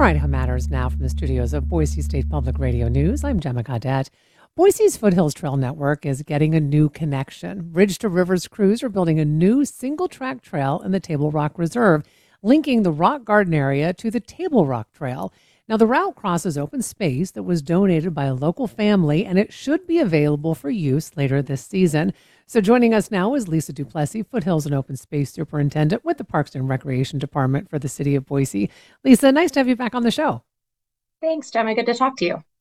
right, How Matters now from the studios of Boise State Public Radio News. I'm Gemma Gaudette. Boise's Foothills Trail Network is getting a new connection. Bridge to Rivers crews are building a new single-track trail in the Table Rock Reserve, linking the Rock Garden area to the Table Rock Trail. Now, the route crosses open space that was donated by a local family, and it should be available for use later this season. So joining us now is Lisa Duplessis, Foothills and Open Space Superintendent with the Parks and Recreation Department for the City of Boise. Lisa, nice to have you back on the show. Thanks, Gemma. Good to talk to you.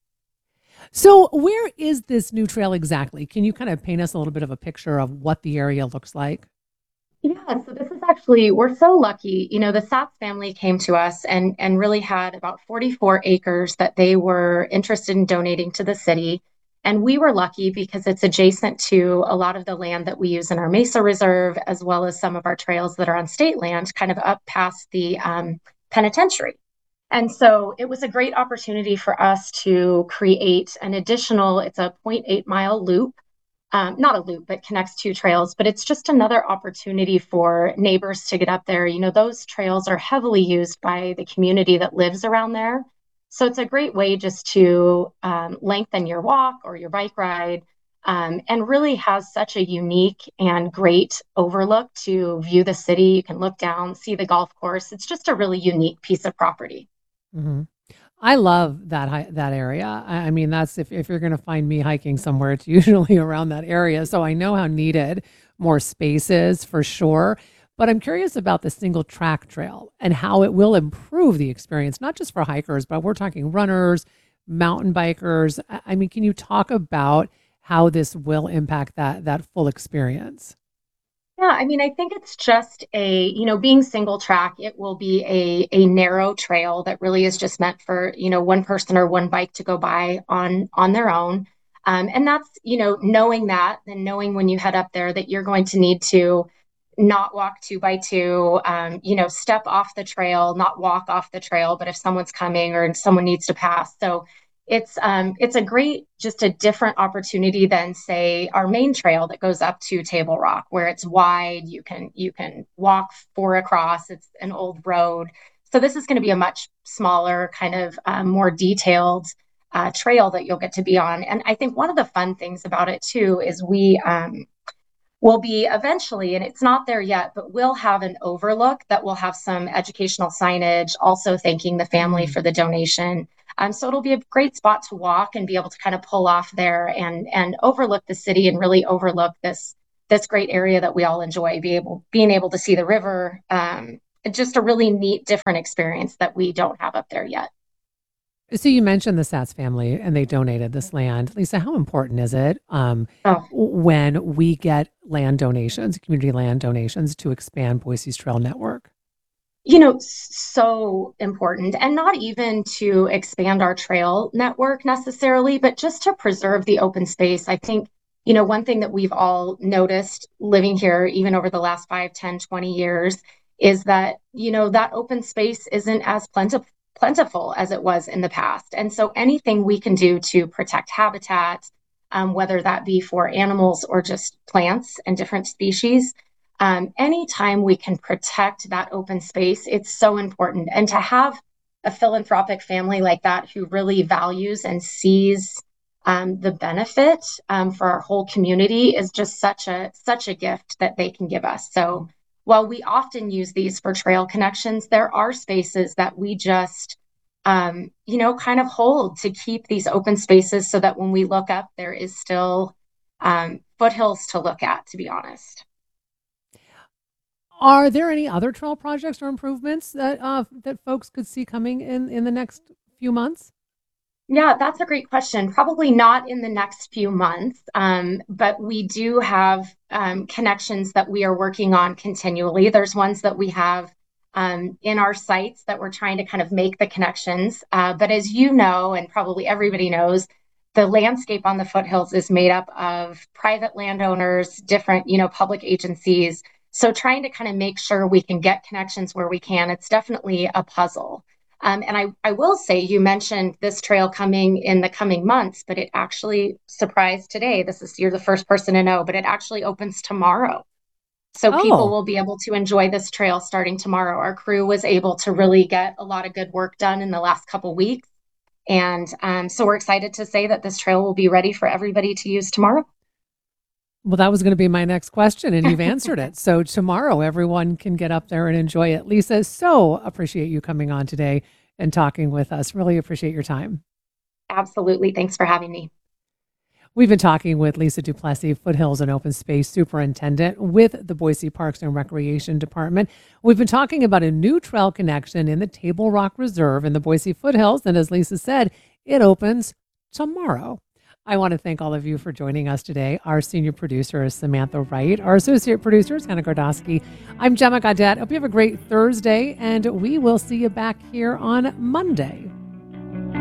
So where is this new trail exactly? Can you kind of paint us a little bit of a picture of what the area looks like? Yeah, so this is actually, we're so lucky. The Satz family came to us and really had about 44 acres that they were interested in donating to the city. And we were lucky because it's adjacent to a lot of the land that we use in our Mesa Reserve, as well as some of our trails that are on state land, kind of up past the penitentiary. And so it was a great opportunity for us to create an additional, it's a 0.8 mile loop, not a loop, but connects two trails. But it's just another opportunity for neighbors to get up there. Those trails are heavily used by the community that lives around there. So it's a great way just to lengthen your walk or your bike ride, and really has such a unique and great overlook to view the city. You can look down, see the golf course. It's just a really unique piece of property. hmm I love that area. I mean, that's if you're going to find me hiking somewhere, it's usually around that area. So I know how needed more space is for sure. But I'm curious about the single track trail and how it will improve the experience, not just for hikers, but we're talking runners, mountain bikers. I mean, can you talk about how this will impact that full experience? Yeah, I mean, I think it's just being single track, it will be a narrow trail that really is just meant for, one person or one bike to go by on their own. And that's, knowing that and knowing when you head up there that you're going to need to not walk two by two, step off the trail, not walk off the trail, but if someone's coming or someone needs to pass. So it's a great, just a different opportunity than say our main trail that goes up to Table Rock, where it's wide. You can walk four across. It's an old road. So this is going to be a much smaller, kind of more detailed trail that you'll get to be on. And I think one of the fun things about it too is we will be eventually, and it's not there yet, but we'll have an overlook that will have some educational signage, also thanking the family Mm. for the donation. So it'll be a great spot to walk and be able to kind of pull off there and overlook the city and really overlook this great area that we all enjoy. Being able to see the river, just a really neat, different experience that we don't have up there yet. So you mentioned the Satz family and they donated this land. Lisa, how important is it Oh, when we get land donations, community land donations to expand Boise's trail network? so important, and not even to expand our trail network necessarily, but just to preserve the open space. I think, one thing that we've all noticed living here, even over the last 5, 10, 20 years, is that, that open space isn't as plentiful as it was in the past. And so anything we can do to protect habitat, whether that be for animals or just plants and different species, anytime we can protect that open space, it's so important. And to have a philanthropic family like that who really values and sees the benefit for our whole community is just such a gift that they can give us. So while we often use these for trail connections, there are spaces that we just kind of hold to keep these open spaces so that when we look up, there is still foothills to look at, to be honest. Are there any other trail projects or improvements that folks could see coming in the next few months? Yeah, that's a great question. Probably not in the next few months, but we do have connections that we are working on continually. There's ones that we have in our sites that we're trying to kind of make the connections. But as you know, and probably everybody knows, the landscape on the foothills is made up of private landowners, different, public agencies. So trying to kind of make sure we can get connections where we can, it's definitely a puzzle. And I will say, you mentioned this trail coming in the coming months, but it actually surprised today. You're the first person to know, but it actually opens tomorrow. So people Oh, will be able to enjoy this trail starting tomorrow. Our crew was able to really get a lot of good work done in the last couple weeks. And so we're excited to say that this trail will be ready for everybody to use tomorrow. well, that was going to be my next question, and you've answered it. So tomorrow, everyone can get up there and enjoy it. Lisa, so appreciate you coming on today and talking with us. Really appreciate your time. Absolutely. Thanks for having me. We've been talking with Lisa Duplessis, Foothills and Open Space Superintendent with the Boise Parks and Recreation Department. We've been talking about a new trail connection in the Table Rock Reserve in the Boise Foothills. And as Lisa said, it opens tomorrow. I want to thank all of you for joining us today. Our senior producer is Samantha Wright. Our associate producer is Hannah Gordowski. I'm Gemma Gaudette. Hope you have a great Thursday, and we will see you back here on Monday.